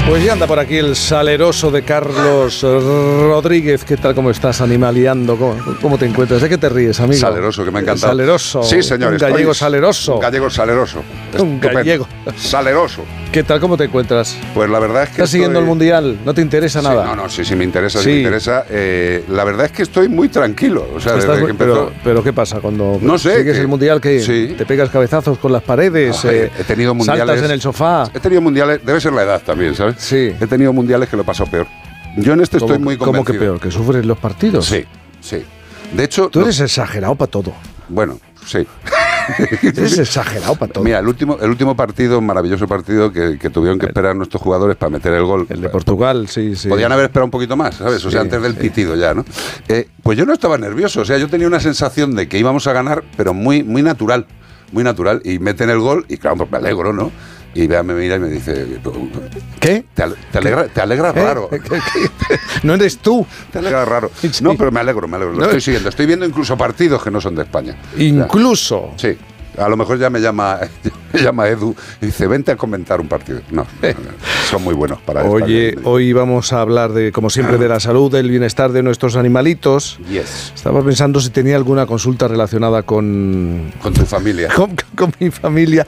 Pues ya anda por aquí el saleroso de Carlos Rodríguez. ¿Qué tal? ¿Cómo estás, animaleando? ¿Cómo te encuentras? ¿De qué te ríes, amigo? Saleroso, que me ha encantado. Saleroso. Sí, señor. Un gallego saleroso. Un gallego saleroso. Un Estupendo. gallego. Saleroso. ¿Qué tal? ¿Cómo te encuentras? Pues la verdad es que ¿Estás siguiendo el Mundial? ¿No te interesa nada? Sí, me interesa, Sí. me interesa. La verdad es que estoy muy tranquilo. O sea, desde que empezó... pero ¿qué pasa? Cuando No sé, sigues el Mundial, ¿qué? Sí. ¿Te pegas cabezazos con las paredes? No, he tenido mundiales... ¿Saltas en el sofá? He tenido mundiales... Debe ser la edad también, ¿sabes? Sí. He tenido mundiales que lo he pasado peor. Yo en este estoy muy convencido. ¿Cómo que peor? ¿Que sufres los partidos? Sí. De hecho... Tú eres exagerado para todo. Bueno, sí. Eres exagerado para todo. Mira, el último partido, maravilloso partido que tuvieron que esperar nuestros jugadores para meter el gol. El de Portugal, sí. Podían haber esperado un poquito más, ¿sabes? O sea, antes del pitido ya, ¿no? Pues yo no estaba nervioso, o sea, yo tenía una sensación de que íbamos a ganar, pero muy natural, y meten el gol y claro, pues me alegro, ¿no? Y Bea me mira y me dice... ¿Qué? Te alegra raro. No eres tú. Te alegra raro. Sí. No, pero me alegro. Lo estoy siguiendo. Estoy viendo incluso partidos que no son de España. ¿Incluso? Sí. A lo mejor ya me llama Edu y dice, vente a comentar un partido. No, son muy buenos para eso. Oye, hoy vamos a hablar de, como siempre, de la salud, del bienestar de nuestros animalitos. Yes. Estaba pensando si tenía alguna consulta relacionada con tu familia. Con mi familia.